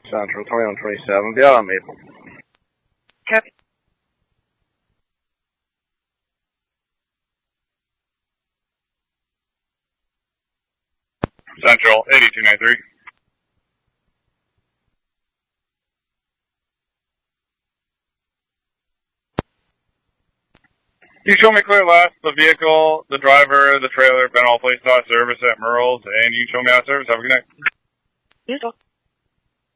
Central 2127. Be out on Maple. Copy. Central 8293. You show me clear left, the vehicle, the driver, the trailer, been all placed on service at Merle's, and you show me out of service. Have a good night. Usual.